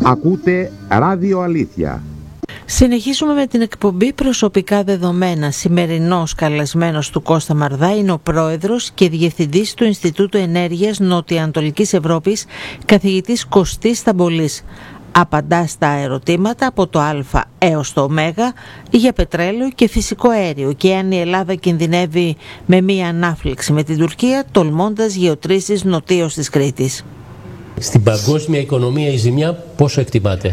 Ακούτε Ράδιο Αλήθεια. Συνεχίζουμε με την εκπομπή Προσωπικά Δεδομένα. Σημερινός καλεσμένος του Κώστα Μαρδά είναι ο πρόεδρος και διευθυντής του Ινστιτούτου Ενέργειας Νοτιοανατολικής Ευρώπης, καθηγητής Κωστής Σταμπολής. Απαντά στα ερωτήματα από το Α έως το Ω για πετρέλαιο και φυσικό αέριο και αν η Ελλάδα κινδυνεύει με μία ανάφλεξη με την Τουρκία, τολμώντας γεωτρήσεις νοτίως της Κρήτης. Στην παγκόσμια οικονομία η ζημιά πόσο εκτιμάται?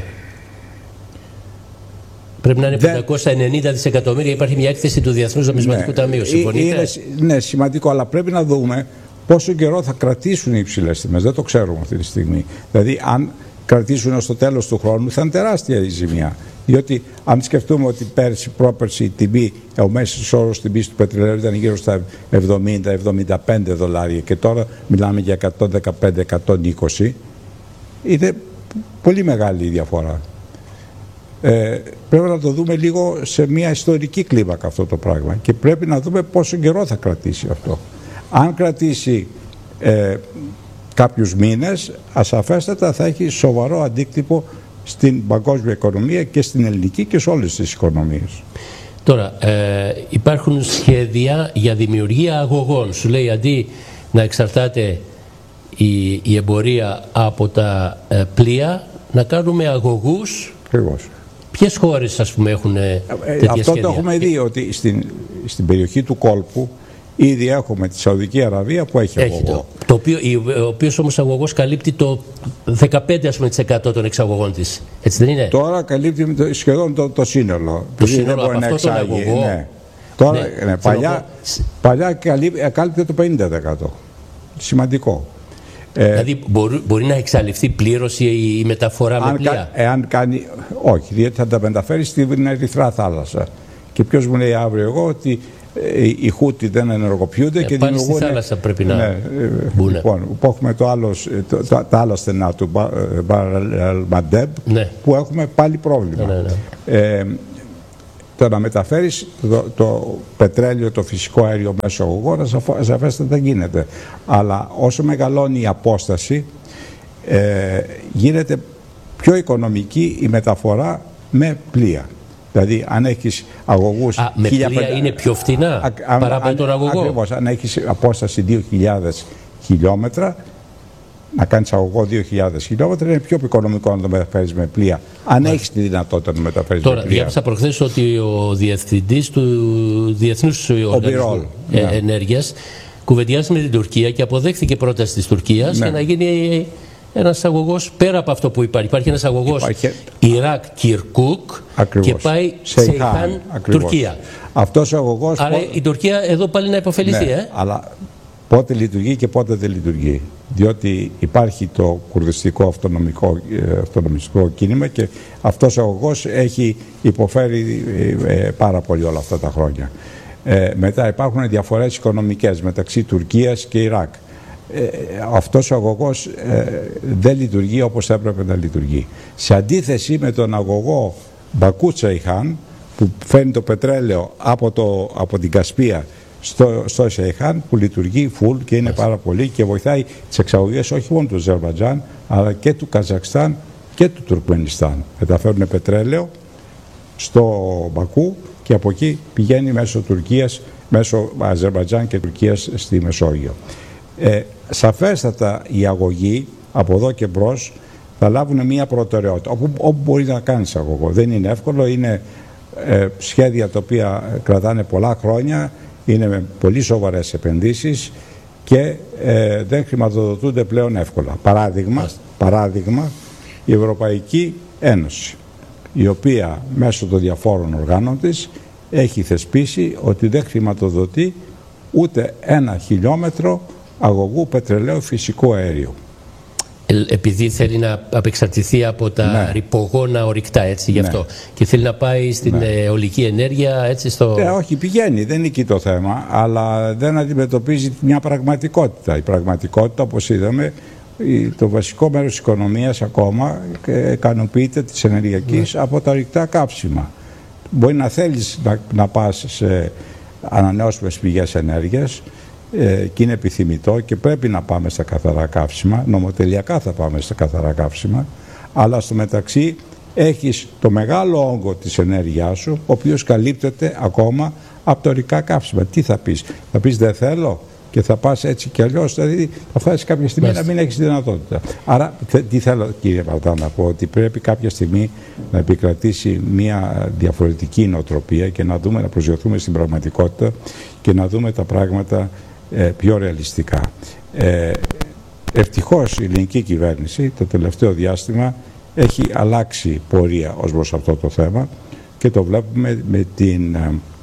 Πρέπει να είναι 590 δισεκατομμύρια. Υπάρχει μια έκθεση του Διεθνούς Νομισματικού Ταμείου. Συμφωνείτε? Ναι, σημαντικό, αλλά πρέπει να δούμε πόσο καιρό θα κρατήσουν οι υψηλές τιμές. Δεν το ξέρουμε αυτή τη στιγμή. Δηλαδή, αν κρατήσουν έως το τέλος του χρόνου, θα είναι τεράστια η ζημιά. Διότι, αν σκεφτούμε ότι πρόπερση η τιμή, ο μέσος όρος τιμής του πετρελαίου ήταν γύρω στα 70-75 δολάρια και τώρα μιλάμε για 115-120, είναι πολύ μεγάλη η διαφορά. Πρέπει να το δούμε λίγο σε μια ιστορική κλίμακα αυτό το πράγμα και πρέπει να δούμε πόσο καιρό θα κρατήσει αυτό. Αν κρατήσει κάποιους μήνες, ασαφέστατα θα έχει σοβαρό αντίκτυπο στην παγκόσμια οικονομία και στην ελληνική και σε όλες τις οικονομίες. Τώρα, υπάρχουν σχέδια για δημιουργία αγωγών. Σου λέει, αντί να εξαρτάται η εμπορία από τα πλοία, να κάνουμε αγωγούς. Ακριβώς. Ποιες χώρες, ας πούμε, έχουν τέτοια αυτό σχέδια? Το έχουμε δει ότι στην περιοχή του κόλπου ήδη έχουμε τη Σαουδική Αραβία που έχει αγωγό. Ο οποίος όμως αγωγός καλύπτει το 15% των εξαγωγών της. Έτσι δεν είναι? Τώρα καλύπτει σχεδόν το σύνολο. Το σύνολο από αυτό τον αγωγό. Ναι. Τώρα, ναι, παλιά κάλυπτε το 50%. Σημαντικό. Δηλαδή μπορεί να εξαλειφθεί πλήρως η μεταφορά με πλοία? Εάν κάνει, όχι, διότι θα τα μεταφέρει στην Ερυθρά θάλασσα. Και ποιος μου λέει αύριο εγώ ότι οι Χούτι δεν ενεργοποιούνται και πάλι δημιουργούν. Στη θάλασσα πρέπει να μπουν. Λοιπόν, που έχουμε τα άλλα στενά του Μπαρ-ελ-Μαντέμπ, που έχουμε πάλι πρόβλημα. Το να μεταφέρεις το πετρέλαιο, το φυσικό αέριο μέσω αγωγών, σαφέστατα γίνεται. Αλλά όσο μεγαλώνει η απόσταση, γίνεται πιο οικονομική η μεταφορά με πλοία. Δηλαδή, αν έχεις αγωγούς. Με πλοία είναι πιο φτηνά παρά με τον αγωγό. Ακριβώς. Αν έχεις απόσταση 2.000 χιλιόμετρα, να κάνεις αγωγό 2.000 χιλιόμετρα, είναι πιο οικονομικό να το μεταφέρεις με πλοία. Αν έχεις τη δυνατότητα να το μεταφέρεις με πλοία. Τώρα, διάβασα προχθές ότι ο διευθυντής του Διεθνούς Οργανισμού Ενέργειας κουβεντιάζει με την Τουρκία και αποδέχθηκε πρόταση της Τουρκίας για να γίνει ένας αγωγός πέρα από αυτό που υπάρχει. Υπάρχει ένας αγωγός Ιράκ-Κιρκούκ και πάει Σεϊχάν, Τουρκία. Αυτός ο αγωγός. Άρα η Τουρκία εδώ πάλι να υποφεληθεί. Αλλά πότε λειτουργεί και πότε δεν λειτουργεί. Διότι υπάρχει το κουρδιστικό αυτονομιστικό κίνημα και αυτός ο αγωγός έχει υποφέρει πάρα πολύ όλα αυτά τα χρόνια. Μετά υπάρχουν διαφορές οικονομικές μεταξύ Τουρκίας και Ιράκ. Αυτός ο αγωγός δεν λειτουργεί όπως έπρεπε να λειτουργεί. Σε αντίθεση με τον αγωγό Μπακού-Σεϊχάν, που φέρνει το πετρέλαιο από την Κασπία στο Σεϊχάν, που λειτουργεί full και είναι πάρα πολύ και βοηθάει τις εξαγωγές όχι μόνο του Αζερμπαϊτζάν αλλά και του Καζακστάν και του Τουρκμενιστάν. Μεταφέρουν πετρέλαιο στο Μπακού και από εκεί πηγαίνει μέσω Αζερμπαϊτζάν και Τουρκίας στη Μεσόγειο. Σαφέστατα οι αγωγοί από εδώ και μπρος θα λάβουν μια προτεραιότητα όπου μπορεί να κάνεις αγωγό. Δεν είναι εύκολο, είναι σχέδια τα οποία κρατάνε πολλά χρόνια, είναι με πολύ σοβαρές επενδύσεις και δεν χρηματοδοτούνται πλέον εύκολα. Παράδειγμα, η Ευρωπαϊκή Ένωση, η οποία μέσω των διαφόρων οργάνων της έχει θεσπίσει ότι δεν χρηματοδοτεί ούτε 1 χιλιόμετρο αγωγού πετρελαίου φυσικού αερίου. Επειδή θέλει να απεξαρτηθεί από τα ρυπογόνα ορυκτά, έτσι, γι' αυτό. Και θέλει να πάει στην αιωλική ενέργεια, έτσι, όχι, πηγαίνει, δεν είναι εκεί το θέμα, αλλά δεν αντιμετωπίζει μια πραγματικότητα. Η πραγματικότητα, όπως είδαμε, το βασικό μέρος της οικονομίας ακόμα ικανοποιείται της ενεργειακής από τα ορυκτά καύσιμα. Μπορεί να θέλεις να πας σε ανανεώσιμες πηγές ενέργειας, και είναι επιθυμητό και πρέπει να πάμε στα καθαρά καύσιμα, νομοτελειακά θα πάμε στα καθαρά καύσιμα, αλλά στο μεταξύ έχεις το μεγάλο όγκο της ενέργειάς σου, ο οποίος καλύπτεται ακόμα από τα ορυκτά καύσιμα. Τι θα πεις? Θα πεις δεν θέλω και θα πας έτσι κι αλλιώς, δηλαδή θα φτάσει κάποια στιγμή να μην έχεις δυνατότητα. Άρα τι θέλω, κύριε Βαλτά, να πω, ότι πρέπει κάποια στιγμή να επικρατήσει μια διαφορετική νοοτροπία και να δούμε, να προσγειωθούμε στην πραγματικότητα και να δούμε τα πράγματα πιο ρεαλιστικά. Ευτυχώς η ελληνική κυβέρνηση το τελευταίο διάστημα έχει αλλάξει πορεία ως προς αυτό το θέμα και το βλέπουμε με την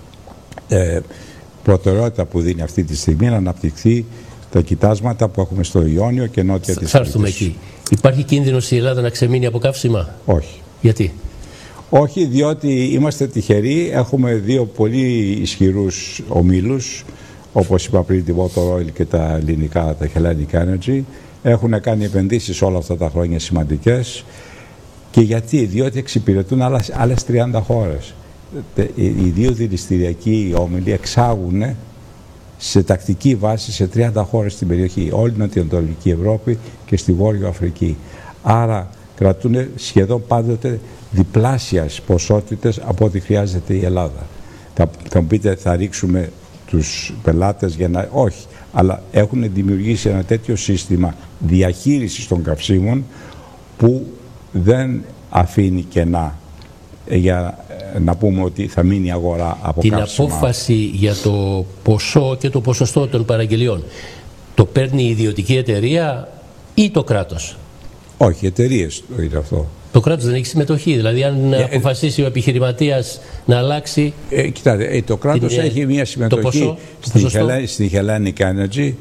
προτεραιότητα που δίνει αυτή τη στιγμή να αναπτυχθεί τα κοιτάσματα που έχουμε στο Ιόνιο και νότια της Κρήτης. Εκεί. Υπάρχει κίνδυνος η Ελλάδα να ξεμείνει από καύσιμα? Όχι. Γιατί? Όχι, διότι είμαστε τυχεροί, έχουμε δύο πολύ ισχυρούς ομίλους, όπως είπα πριν, τη Motor Oil και τα ελληνικά, τα Hellenic Energy. Έχουν κάνει επενδύσεις όλα αυτά τα χρόνια σημαντικές. Και γιατί? Διότι εξυπηρετούν άλλες 30 χώρες. Οι δύο δηληστηριακοί όμιλοι εξάγουν σε τακτική βάση σε 30 χώρες στην περιοχή, όλη την Νοτιοανατολική Ευρώπη και στη Βόρειο Αφρική. Άρα κρατούν σχεδόν πάντοτε διπλάσιας ποσότητες από ό,τι χρειάζεται η Ελλάδα. Θα μου πείτε, θα ρίξουμε τους πελάτες για να... Όχι, αλλά έχουν δημιουργήσει ένα τέτοιο σύστημα διαχείρισης των καυσίμων που δεν αφήνει κενά για να πούμε ότι θα μείνει η αγορά από την καύσιμα. Απόφαση για το ποσό και το ποσοστό των παραγγελιών το παίρνει η ιδιωτική εταιρεία ή το κράτος? Όχι, εταιρείες το είναι αυτό. Το κράτος δεν έχει συμμετοχή? Δηλαδή αν αποφασίσει ο επιχειρηματίας να αλλάξει... Κοιτάτε, το κράτος έχει μια συμμετοχή στη Hellenic Energy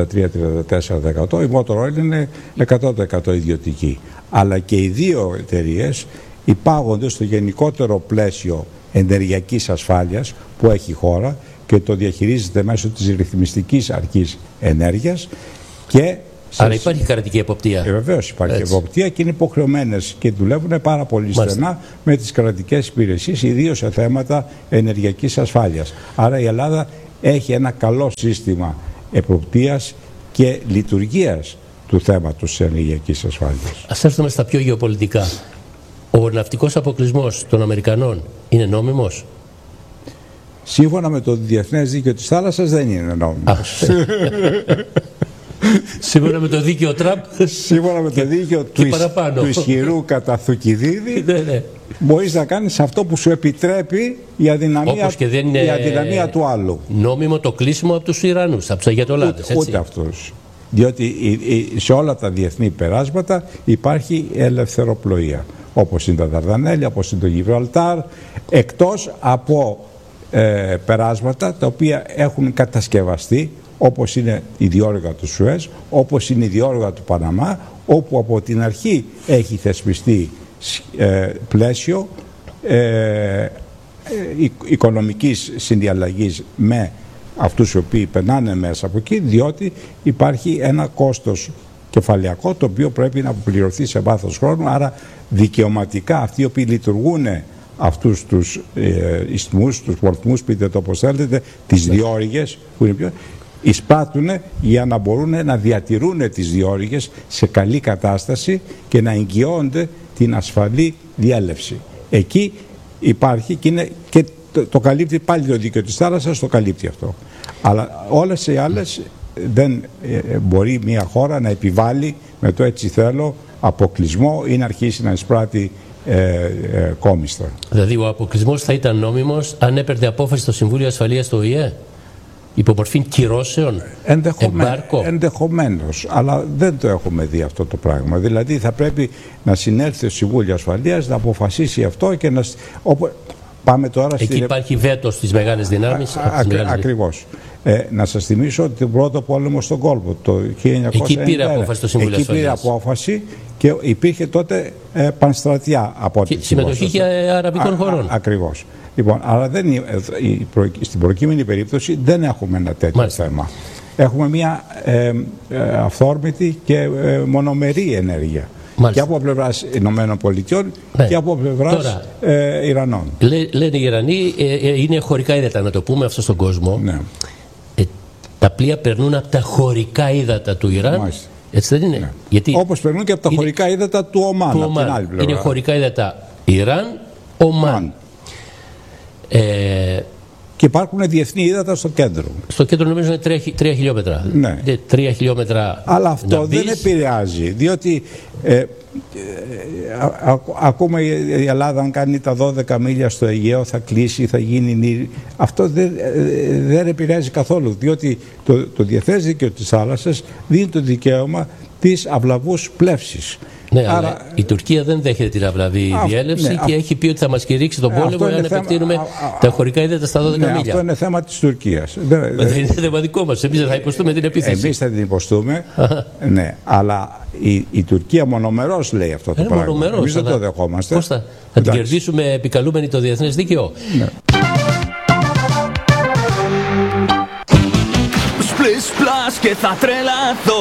33-34%, η Motor Oil είναι 100% ιδιωτική. Αλλά και οι δύο εταιρείες υπάγονται στο γενικότερο πλαίσιο ενεργειακής ασφάλειας που έχει η χώρα και το διαχειρίζεται μέσω της ρυθμιστικής αρχής ενέργειας και... Άρα υπάρχει κρατική εποπτεία. Βεβαίως υπάρχει εποπτεία και είναι υποχρεωμένες και δουλεύουν πάρα πολύ στενά με τις κρατικές υπηρεσίες, ιδίως σε θέματα ενεργειακής ασφάλειας. Άρα η Ελλάδα έχει ένα καλό σύστημα εποπτείας και λειτουργίας του θέματος της ενεργειακής ασφάλειας. Ας έρθουμε στα πιο γεωπολιτικά. Ο ναυτικός αποκλεισμός των Αμερικανών είναι νόμιμος? Σύμφωνα με το Διεθνές Δίκαιο της Θάλασσας δεν είναι νόμιμος. Σύμφωνα με το δίκαιο Τραμπ. Σύμφωνα με το δίκαιο του ισχυρού κατά Θουκυδίδη, μπορείς να κάνεις αυτό που σου επιτρέπει η αδυναμία του άλλου. Νόμιμο το κλείσιμο από τους Ιρανούς, από τους Αγιατολάδες. Ούτε αυτούς. Διότι σε όλα τα διεθνή περάσματα υπάρχει ελευθεροπλοεία. Όπως είναι τα Δαρδανέλια, όπως είναι το Γιβραλτάρ, εκτός από περάσματα τα οποία έχουν κατασκευαστεί, όπως είναι η διόρυγα του Σουέζ, όπως είναι η διόρυγα του Παναμά, όπου από την αρχή έχει θεσπιστεί πλαίσιο οικονομικής συνδιαλλαγής με αυτούς οι οποίοι περνάνε μέσα από εκεί, διότι υπάρχει ένα κόστος κεφαλαιακό το οποίο πρέπει να πληρωθεί σε βάθος χρόνου, άρα δικαιωματικά αυτοί οι οποίοι λειτουργούν αυτούς τους ιστμούς, τους πορθμούς, πείτε το όπως θέλετε, τις διόρυγες που είναι πιο... εισπράττουν για να μπορούν να διατηρούν τις διόρυγες σε καλή κατάσταση και να εγγυώνται την ασφαλή διέλευση. Εκεί υπάρχει και το καλύπτει πάλι το δίκαιο της θάλασσας, το καλύπτει αυτό. Αλλά όλες οι άλλες δεν μπορεί μια χώρα να επιβάλλει με το έτσι θέλω αποκλεισμό ή να αρχίσει να εισπράττει κόμιστα. Δηλαδή ο αποκλεισμός θα ήταν νόμιμος αν έπαιρνε απόφαση στο Συμβούλιο Ασφαλείας του ΟΗΕ υπό μορφή κυρώσεων, εμπάρκο? Ενδεχομένως, αλλά δεν το έχουμε δει αυτό το πράγμα. Δηλαδή θα πρέπει να συνέλθει το Συμβούλιο Ασφαλείας να αποφασίσει αυτό και να... Πάμε τώρα εκεί υπάρχει βέτο στις μεγάλες δυνάμεις. Ακριβώς. Να σας θυμίσω ότι τον πρώτο πόλεμο στον κόλπο το 1991. Εκεί πήρε απόφαση το Συμβούλιο Ασφαλείας. Εκεί πήρε απόφαση και υπήρχε τότε πανστρατιά από ό,τι συμμετοχή και αραβικών χωρών. Ακριβώς. Λοιπόν, αλλά στην προκείμενη περίπτωση δεν έχουμε ένα τέτοιο θέμα. Έχουμε μια αυθόρμητη και μονομερή ενέργεια. Και από πλευράς Ηνωμένων Πολιτειών και από πλευράς Ιρανών. Λένε οι Ιρανοί είναι χωρικά ύδατα, να το πούμε αυτό στον κόσμο. Ναι. Τα πλοία περνούν από τα χωρικά ύδατα του Ιράν Έτσι δεν είναι? Ναι. Γιατί όπως περνούν και από τα χωρικά ύδατα του Ομάν. Του Ομάν. Είναι χωρικά ύδατα Ιράν, Ομάν. Και υπάρχουν διεθνή ύδατα στο κέντρο. Στο κέντρο νομίζω είναι 3 χιλιόμετρα. Ναι. 3 χιλιόμετρα. Αλλά αυτό δεν επηρεάζει, διότι ακούμε η Ελλάδα αν κάνει τα 12 μίλια στο Αιγαίο θα κλείσει, θα γίνει. Αυτό δεν επηρεάζει καθόλου, διότι το διεθνές δίκαιο της θάλασσας δίνει το δικαίωμα της αυλαβούς πλεύσης. Ναι, άρα, αλλά η Τουρκία δεν δέχεται την αυλαβή διέλευση και έχει πει ότι θα μας κηρύξει τον πόλεμο εάν επεκτείνουμε τα χωρικά ύδατα στα 12 μίλια. Αυτό είναι θέμα της Τουρκίας. Δεν είναι θέμα δικό μας. Εμείς θα υποστούμε την επίθεση. Εμείς θα την υποστούμε, ναι, αλλά η Τουρκία μονομερώς λέει αυτό το πράγμα. Εμείς δεν το δεχόμαστε. Πώς θα την κερδίσουμε επικαλούμενοι το διεθνές δίκαιο? Ναι. Σπλες πλάς και θα τρελαθώ.